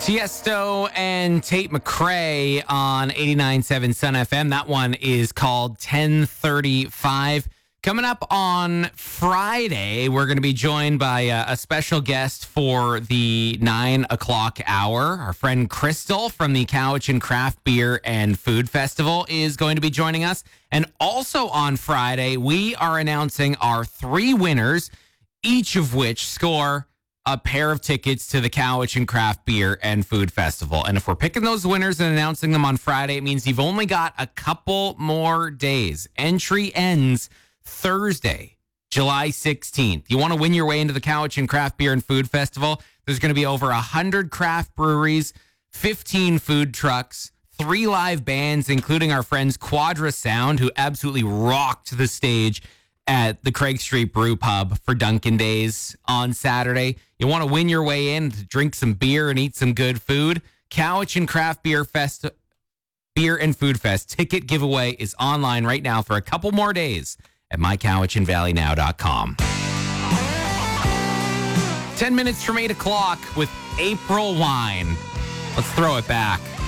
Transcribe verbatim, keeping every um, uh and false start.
Tiesto and Tate McRae on eighty-nine point seven Sun F M. That one is called ten thirty-five. Coming up on Friday, we're going to be joined by a, a special guest for the nine o'clock hour. Our friend Crystal from the Cowichan Craft Beer and Food Festival is going to be joining us. And also on Friday, we are announcing our three winners, each of which score a pair of tickets to the Cowichan Craft Beer and Food Festival. And if we're picking those winners and announcing them on Friday, it means you've only got a couple more days. Entry ends Thursday, July sixteenth. You want to win your way into the Cowichan Craft Beer and Food Festival? There's going to be over one hundred craft breweries, fifteen food trucks, three live bands, including our friends Quadra Sound, who absolutely rocked the stage at the Craig Street Brew Pub for Dunkin' Days on Saturday. You want to win your way in to drink some beer and eat some good food? Cowichan Craft Beer Fest, Beer and Food Fest ticket giveaway is online right now for a couple more days at my cowichan valley now dot com. Ten minutes from eight o'clock with April Wine. Let's throw it back.